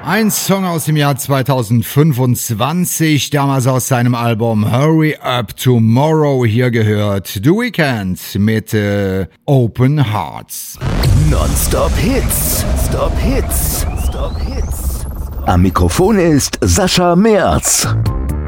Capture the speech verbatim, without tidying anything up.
Ein Song aus dem Jahr zweitausendfünfundzwanzig, damals aus seinem Album Hurry Up Tomorrow, hier gehört The Weeknd mit äh, Open Hearts. Non-Stop Hits, Stop Hits, Stop Hits. Am Mikrofon ist Sascha Merz.